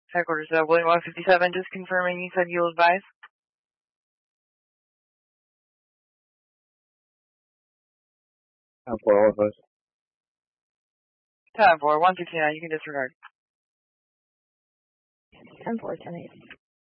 Headquarters, William 157, just confirming you said you'll advise. 10-4, all advice. 10-4, 159, you can disregard. 10-4, 10-8.